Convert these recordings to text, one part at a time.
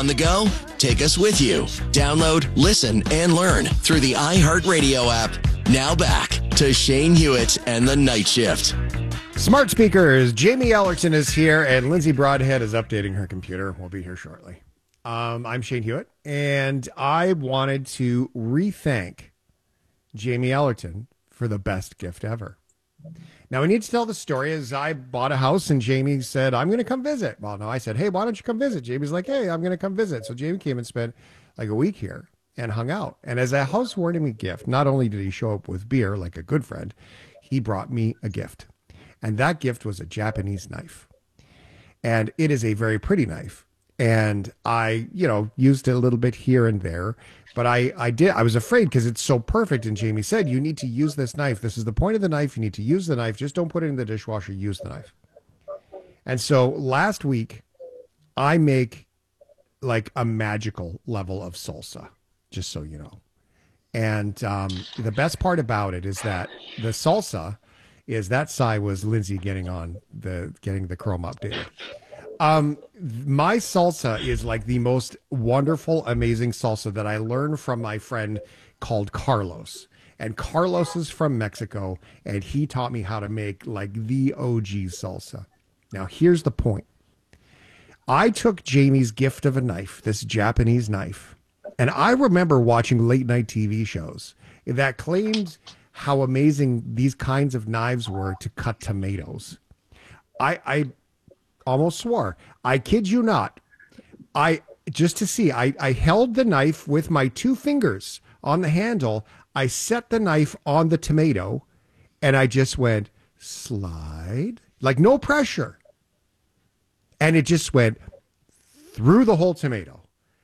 On the go? Take us with you. Download, listen, and learn through the iHeartRadio app. Now back to Shane Hewitt and the Night Shift. Smart speakers. Jamie Ellerton is here, and Lindsay Broadhead is updating her computer. We'll be here shortly. I'm Shane Hewitt, and I wanted to re-thank Jamie Ellerton for the best gift ever. Now, we need to tell the story as I bought a house, and Jamie said, I'm going to come visit. Well, no, I said, hey, why don't you come visit? Jamie's like, hey, I'm going to come visit. So Jamie came and spent like a week here and hung out. And as a housewarming gift, not only did he show up with beer like a good friend, he brought me a gift. And that gift was a Japanese knife. And it is a very pretty knife. And I, used it a little bit here and there. But I was afraid because it's so perfect. And Jamie said, you need to use this knife. This is the point of the knife. You need to use the knife. Just don't put it in the dishwasher. Use the knife. And so last week, I make like a magical level of salsa, just so you know. And the best part about it is that the salsa is that Sai was Lindsay getting the Chrome updated. My salsa is like the most wonderful, amazing salsa that I learned from my friend called Carlos. And Carlos is from Mexico, and he taught me how to make like the OG salsa. Now, here's the point. I took Jamie's gift of a knife, this Japanese knife, and I remember watching late night TV shows that claimed how amazing these kinds of knives were to cut tomatoes. I almost swore. I kid you not. I held the knife with my two fingers on the handle. I set the knife on the tomato, and I just went slide, like no pressure. And it just went through the whole tomato.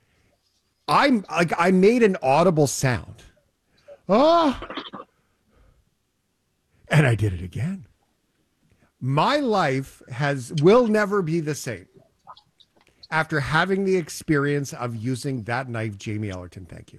I made an audible sound. Oh, and I did it again. My life will never be the same after having the experience of using that knife. Jamie Ellerton, thank you.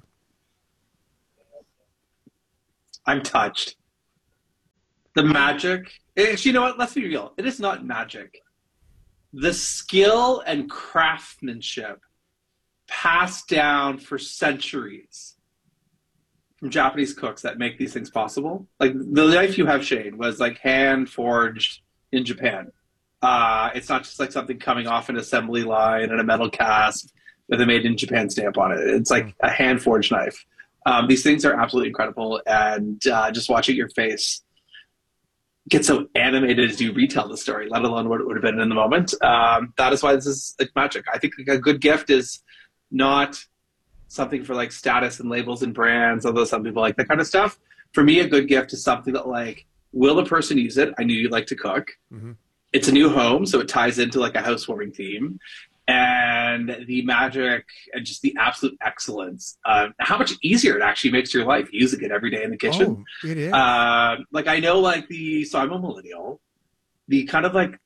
I'm touched. The magic. You know what? Let's be real. It is not magic. The skill and craftsmanship passed down for centuries from Japanese cooks that make these things possible. Like the knife you have, Shane, was like hand forged in Japan. It's not just like something coming off an assembly line and a metal cast with a made in Japan stamp on it. It's like a hand forged knife. These things are absolutely incredible. And just watching your face get so animated as you retell the story, let alone what it would have been in the moment. That is why this is like magic. I think a good gift is not something for like status and labels and brands, although some people like that kind of stuff. For me, a good gift is something that like, will the person use it? I knew you'd like to cook. Mm-hmm. It's a new home, so it ties into like a housewarming theme. And the magic and just the absolute excellence, how much easier it actually makes your life using it every day in the kitchen. Oh, it is. Like I know so I'm a millennial. The kind of like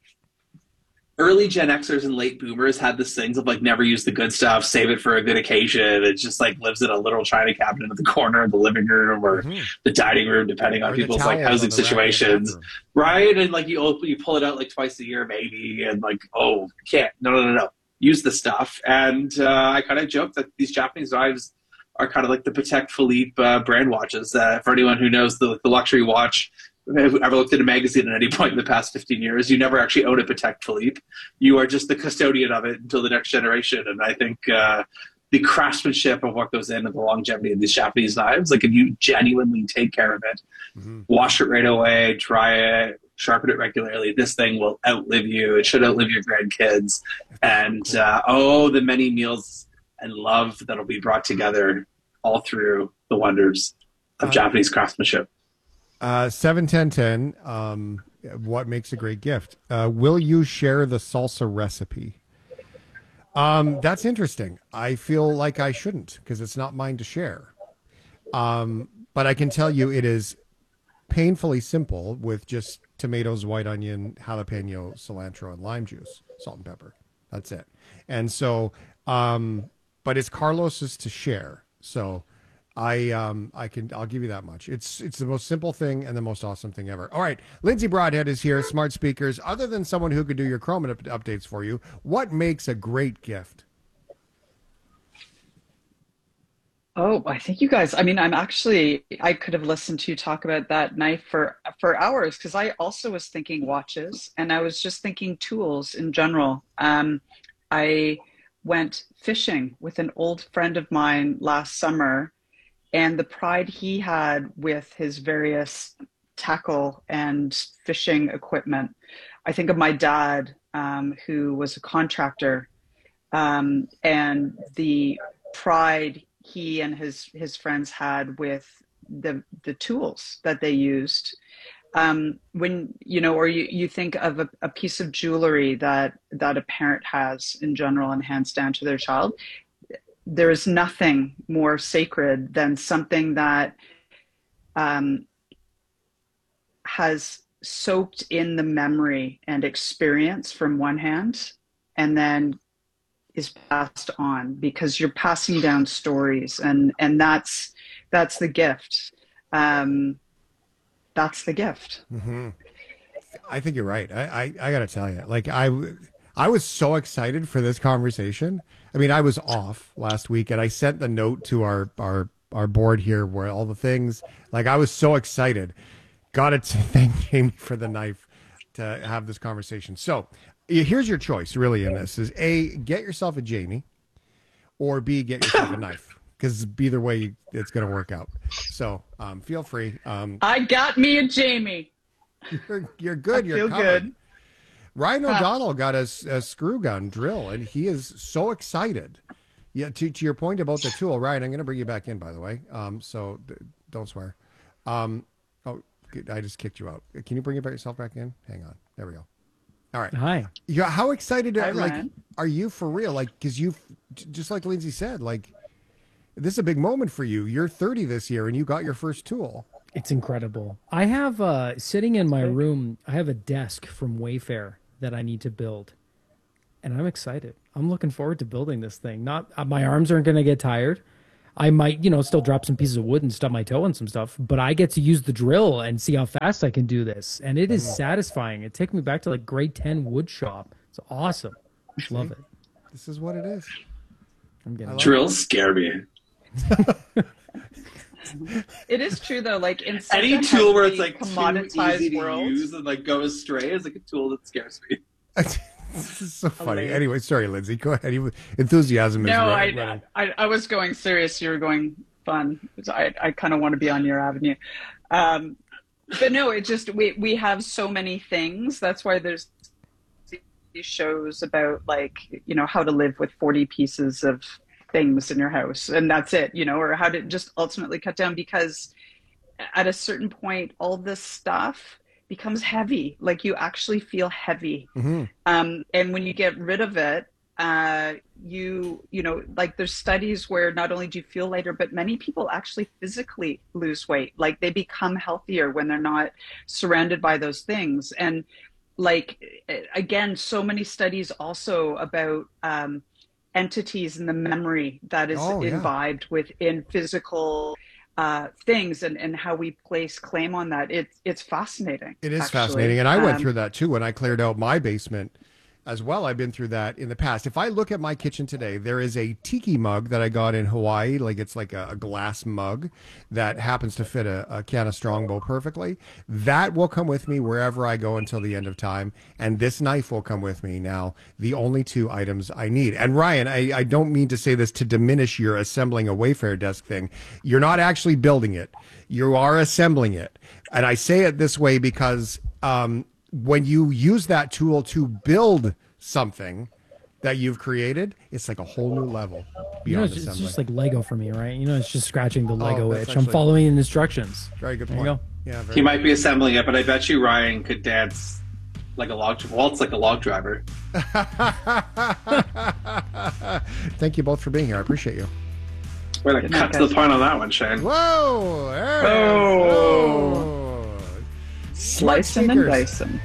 early Gen Xers and late boomers had this things of like never use the good stuff, save it for a good occasion. It just like lives in a literal china cabinet in the corner of the living room or the dining room, depending on people's like housing situations, right? And like you pull it out like twice a year maybe, and like, oh, you can't. No. Use the stuff. And I kind of joke that these Japanese knives are kind of like the Patek Philippe brand watches. For anyone who knows the luxury watch, who ever looked at a magazine at any point in the past 15 years, you never actually own a Patek Philippe. You are just the custodian of it until the next generation. And I think the craftsmanship of what goes in and the longevity of these Japanese knives, like if you genuinely take care of it, wash it right away, dry it, sharpen it regularly, this thing will outlive you. It should outlive your grandkids. And the many meals and love that'll be brought together all through the wonders of Japanese craftsmanship. 71010, what makes a great gift? Will you share the salsa recipe? That's interesting. I feel like I shouldn't because it's not mine to share. But I can tell you it is painfully simple with just tomatoes, white onion, jalapeno, cilantro, and lime juice, salt and pepper. That's it. And so, but it's Carlos's to share. So I'll give you that much. It's the most simple thing and the most awesome thing ever. All right. Lindsay Broadhead is here. Smart speakers. Other than someone who could do your Chrome updates for you, what makes a great gift? Oh, I think you guys, I could have listened to you talk about that knife for hours because I also was thinking watches and I was just thinking tools in general. I went fishing with an old friend of mine last summer, and the pride he had with his various tackle and fishing equipment. I think of my dad, who was a contractor, and the pride he and his friends had with the tools that they used. When or you think of a piece of jewelry that a parent has in general and hands down to their child, there is nothing more sacred than something that has soaked in the memory and experience from one hand and then is passed on, because you're passing down stories, and that's the gift. That's the gift. Mm-hmm. I think you're right. I got to tell you, like I was so excited for this conversation. I mean, I was off last week, and I sent the note to our board here where all the things. Like, I was so excited. Got to thank Jamie for the knife to have this conversation. So here's your choice, really, in this: is A, get yourself a Jamie, or B, get yourself a knife. Because either way, it's going to work out. So feel free. I got me a Jamie. You're good. I you're feel covered. good. Ryan O'Donnell got a screw gun drill, and he is so excited. Yeah, to your point about the tool, Ryan, I'm going to bring you back in, by the way. So don't swear. Oh, I just kicked you out. Can you bring yourself back in? Hang on. There we go. All right. Hi. Yeah. How excited Hi, Ryan. are you for real? Like, because you've, just like Lindsay said, like, this is a big moment for you. You're 30 this year, and you got your first tool. It's incredible. I have sitting in my room, I have a desk from Wayfair that I need to build. And I'm excited. I'm looking forward to building this thing. Not my arms aren't going to get tired. I might, still drop some pieces of wood and stub my toe on some stuff, but I get to use the drill and see how fast I can do this. And it is satisfying. It takes me back to like grade 10 wood shop. It's awesome. I love it. This is what it is. Drills scare me. It is true though. Like in Any tool where it's like like too commoditized easy to world, use and like go astray is like a tool that scares me. This is so funny. Hilarious. Anyway, sorry, Lindsay. Go ahead. Enthusiasm is no, running. I was going serious. You were going fun. I kind of want to be on your avenue. But no, it just, we have so many things. That's why there's these shows about like, how to live with 40 pieces of things in your house. And that's it, or how to just ultimately cut down, because at a certain point, all this stuff becomes heavy. Like you actually feel heavy. Mm-hmm. And when you get rid of it, like there's studies where not only do you feel lighter, but many people actually physically lose weight. Like they become healthier when they're not surrounded by those things. And like, again, so many studies also about entities and the memory that is imbibed within physical things and how we place claim on that. It's fascinating. It is actually. fascinating. And I went through that too when I cleared out my basement as well. I've been through that in the past. If I look at my kitchen today, there is a tiki mug that I got in Hawaii. Like it's like a glass mug that happens to fit a can of Strongbow perfectly. That will come with me wherever I go until the end of time. And this knife will come with me now. The only two items I need. And Ryan, I don't mean to say this to diminish your assembling a Wayfair desk thing. You're not actually building it. You are assembling it. And I say it this way because, when you use that tool to build something that you've created, it's like a whole new level beyond it's assembly. just like Lego for me, right? It's just scratching the Lego that's itch. I'm actually- following the instructions. Very good There point. you go. Yeah, very He might be assembling it, but I bet you Ryan could dance like a waltz like a log driver. Thank you both for being here. I appreciate you. We're like cut to the point on that one, Shane. Whoa! There it is. Oh. Oh. Slicing and Sneakers. dicing.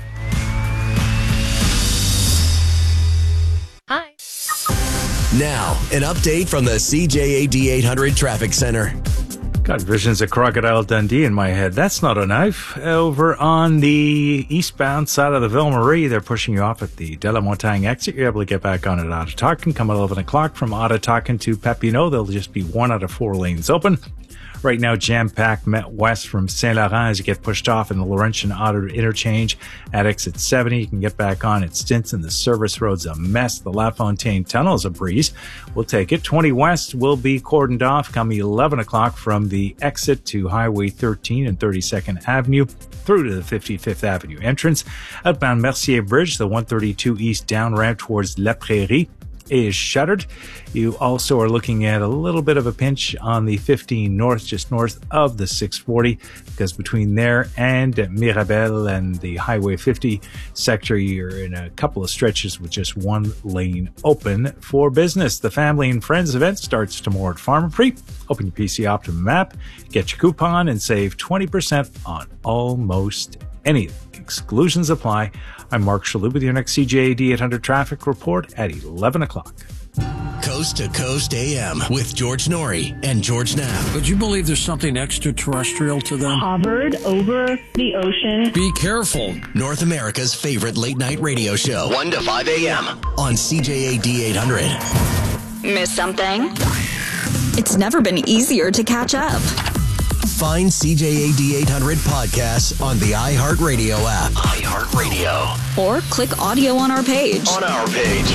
Hi. Now, an update from the CJAD 800 Traffic Center. Got visions of Crocodile Dundee in my head. That's not a knife. Over on the eastbound side of the Ville Marie, they're pushing you off at the De La Montagne exit. You're able to get back on at Ottawakan. Come at 11 o'clock from Ottawakan to Papineau. There'll just be 1 out of 4 lanes open. Right now, jam-packed Met West from Saint Laurent as you get pushed off in the Laurentian Ottawa interchange at exit 70. You can get back on at Stinson. The service road's a mess. The La Fontaine Tunnel is a breeze. We'll take it. 20 West will be cordoned off come 11 o'clock from the exit to Highway 13 and 32nd Avenue through to the 55th Avenue entrance. Outbound Mercier Bridge, the 132 East down ramp towards La Prairie, is shuttered. You also are looking at a little bit of a pinch on the 15 North, just north of the 640, because between there and Mirabel and the Highway 50 sector, you're in a couple of stretches with just 1 lane open for business. The Family and Friends event starts tomorrow at Pharmaprix. Open your PC Optimum app, get your coupon, and save 20% on almost anything. Exclusions apply. I'm Mark Shalhoub with your next CJAD 800 traffic report at 11 o'clock. Coast to Coast AM with George Norrie and George Knapp. Would you believe there's something extraterrestrial to them? Hovered over the ocean. Be careful. North America's favorite late night radio show, 1 to 5 a.m. on CJAD 800. Miss something? It's never been easier to catch up. Find CJAD 800 podcasts on the iHeartRadio app. iHeartRadio. Or click audio on our page. On our page.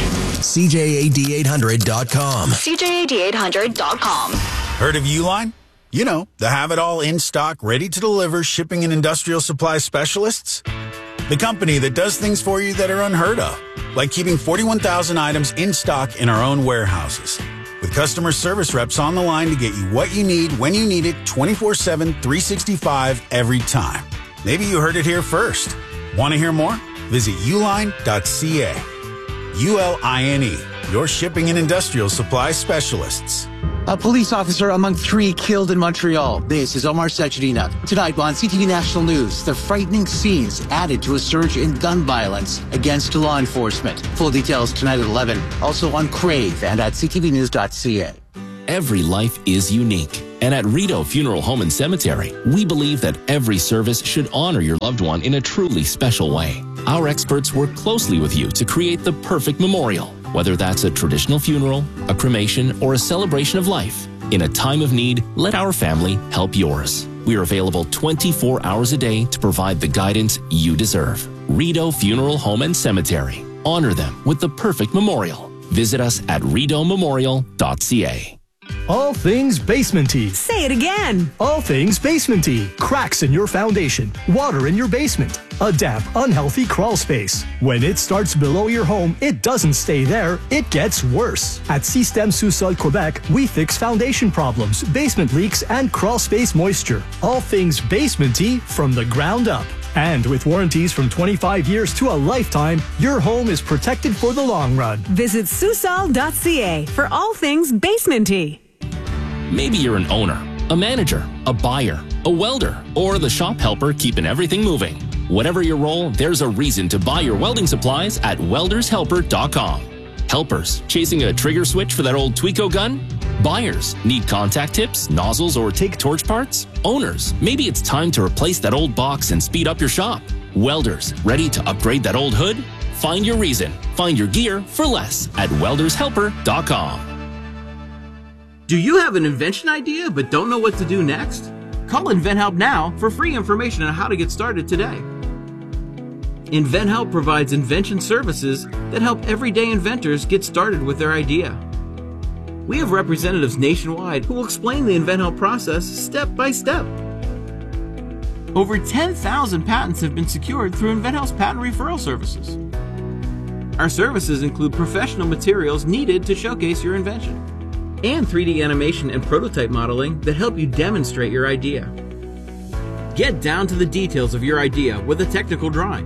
CJAD800.com. CJAD800.com. Heard of Uline? You know, the have-it-all in-stock, ready-to-deliver shipping and industrial supply specialists. The company that does things for you that are unheard of, like keeping 41,000 items in stock in our own warehouses. With customer service reps on the line to get you what you need when you need it 24/7, 365 every time. Maybe you heard it here first. Want to hear more? Visit uline.ca. ULINE, your shipping and industrial supply specialists. A police officer among 3 killed in Montreal. This is Omar Sachedina. Tonight on CTV National News, the frightening scenes added to a surge in gun violence against law enforcement. Full details tonight at 11. Also on Crave and at ctvnews.ca. Every life is unique. And at Rideau Funeral Home and Cemetery, we believe that every service should honor your loved one in a truly special way. Our experts work closely with you to create the perfect memorial, whether that's a traditional funeral, a cremation, or a celebration of life. In a time of need, let our family help yours. We are available 24 hours a day to provide the guidance you deserve. Rideau Funeral Home and Cemetery. Honor them with the perfect memorial. Visit us at rideaumemorial.ca. All things basement-y. Say it again. All things basement-y. Cracks in your foundation. Water in your basement. A damp, unhealthy crawl space. When it starts below your home, it doesn't stay there. It gets worse. At Système Sous-Sol Quebec, we fix foundation problems, basement leaks, and crawl space moisture. All things basement-y from the ground up. And with warranties from 25 years to a lifetime, your home is protected for the long run. Visit Susol.ca for all things basement-y. Maybe you're an owner, a manager, a buyer, a welder, or the shop helper keeping everything moving. Whatever your role, there's a reason to buy your welding supplies at weldershelper.com. Helpers, chasing a trigger switch for that old Tweco gun? Buyers, need contact tips, nozzles, or take torch parts? Owners, maybe it's time to replace that old box and speed up your shop. Welders, ready to upgrade that old hood? Find your reason. Find your gear for less at weldershelper.com. Do you have an invention idea but don't know what to do next? Call InventHelp now for free information on how to get started today. InventHelp provides invention services that help everyday inventors get started with their idea. We have representatives nationwide who will explain the InventHelp process step by step. Over 10,000 patents have been secured through InventHelp's patent referral services. Our services include professional materials needed to showcase your invention, and 3D animation and prototype modeling that help you demonstrate your idea. Get down to the details of your idea with a technical drawing.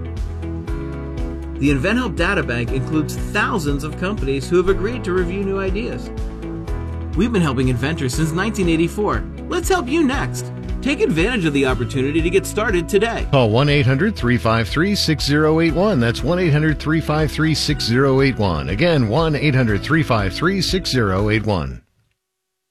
The InventHelp Databank includes thousands of companies who have agreed to review new ideas. We've been helping inventors since 1984. Let's help you next. Take advantage of the opportunity to get started today. Call 1-800-353-6081. That's 1-800-353-6081. Again, 1-800-353-6081.